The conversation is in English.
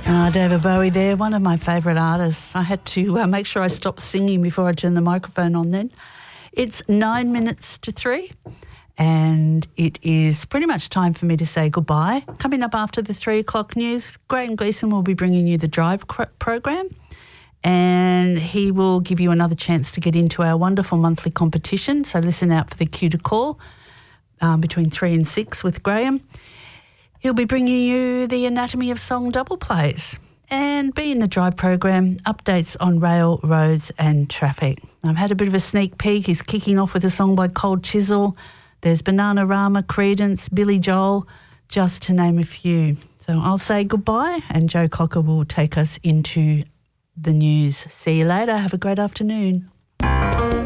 David Bowie there, one of my favourite artists. I had to make sure I stopped singing before I turned the microphone on then. It's 9 minutes to 3 and it is pretty much time for me to say goodbye. Coming up after the 3 o'clock news, Graham Gleeson will be bringing you the Drive program and he will give you another chance to get into our wonderful monthly competition. So listen out for the cue to call between 3 and 6 with Graham. He'll be bringing you the Anatomy of Song double plays and be in the Drive program, updates on rail, roads and traffic. I've had a bit of a sneak peek. He's kicking off with a song by Cold Chisel. There's Bananarama, Creedence, Billy Joel, just to name a few. So I'll say goodbye and Joe Cocker will take us into the news. See you later. Have a great afternoon.